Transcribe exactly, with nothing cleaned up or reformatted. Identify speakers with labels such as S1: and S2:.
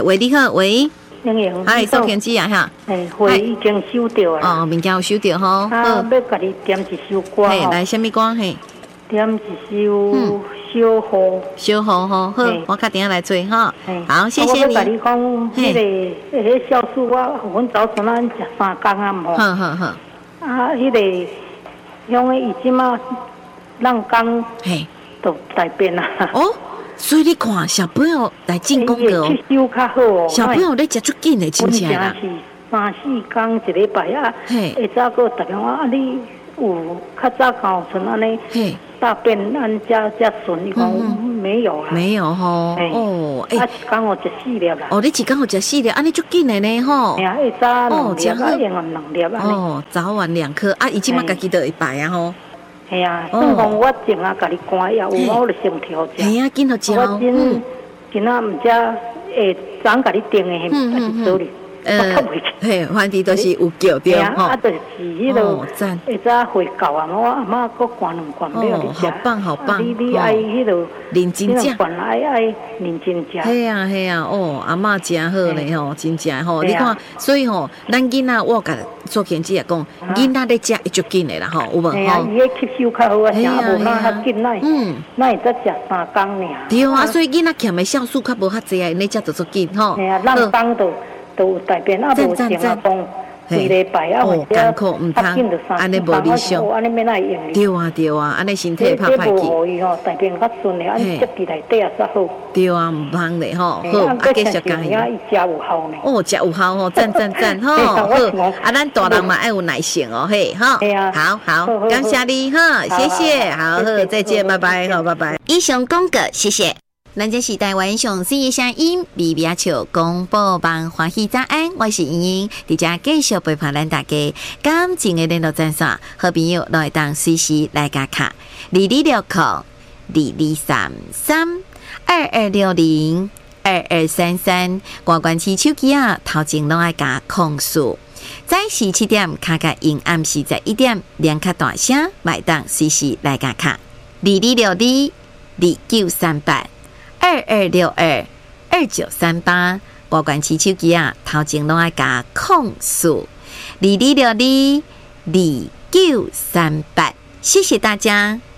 S1: 喂，你好，喂，
S2: 莹莹，
S1: 嗨，收天机啊哈，
S2: 哎，花已经收到了。
S1: 哦，物件有收到吼。
S2: 啊，要甲你点一首歌
S1: 嘿，来，什么歌？嘿，
S2: 点一首小雨。
S1: 小雨吼，好，我打电话来做哈。好，谢谢你。
S2: 我要甲你讲，迄个迄个小叔，我阮早孙仔食三工啊，毋好。
S1: 好好好。
S2: 啊，迄个乡个伊即马人工
S1: 嘿，
S2: 都大变啦。
S1: 哦。所以你看，小朋友来进攻的哦，小朋友咧食足紧的，真正啦。
S2: 是三四工一礼拜啊，下早个打电话啊，你有较早高村安尼大便按加加顺，伊讲没有啦，
S1: 没有吼。哦，
S2: 哎，啊一工我食四粒啦。
S1: 哦，你一工有食四粒，安尼足紧的呢吼。
S2: 哎呀，下早两粒，啊，晚两粒啊。
S1: 哦，早晚两颗啊，伊即马家己就会排啊吼。
S2: 系啊，算讲我前啊，甲你关药，有我就先调食。
S1: 系啊，紧好食。
S2: 我今今仔毋只诶，昨甲你订诶，还是走哩？
S1: 呃，嘿，反正都是有叫对吼。
S2: 啊，就是迄落，下早回到啊，我阿妈搁灌两灌了你食。
S1: 好棒好棒！
S2: 你你爱迄落
S1: 认真食，
S2: 灌爱爱认真食。
S1: 系啊系啊，哦，阿嬷真好咧吼，真正吼。你看，所以吼，咱囡仔我甲做田姐也讲，囡仔咧食会足紧的啦吼，有无？
S2: 系啊，伊迄吸收较好啊，啥无那较紧奶，嗯，那会则食三工尔。
S1: 对啊，所以囡仔欠的酵素较无较济啊，你食就足紧吼。
S2: 系啊，咱当都。都大便啊，无正啊，讲几礼拜啊，或者较紧就三四工，安尼免哪用哩？
S1: 对啊对啊，安尼身体拍歹去。
S2: 无伊吼，大便较顺嘞，安尼接伫内底啊才好。
S1: 对啊，唔通嘞吼，好，啊继续加油。
S2: 伊食有效呢。
S1: 哦，食有效吼，赞赞赞吼，好，啊，咱大人嘛爱有耐性哦，嘿，好，好好，感谢你哈，谢谢，好，好，再见，拜拜，好，拜拜。以上广告，谢谢。咱这是台湾上水的声音，微微笑广播网欢喜早安，我是莹莹，伫遮继续陪伴咱大家。感情的联络专线，好朋友都会当随时来加卡，二二六零二二三三二二六零二二三三，挂关起手机啊，头前拢爱加控诉。早时七点卡卡因暗时在一点，连卡大声，买当随时来加卡，二二六二二九三八。二二六二二九三八，保管起手机啊，头前拢爱加控诉二二六二二九三八，谢谢大家。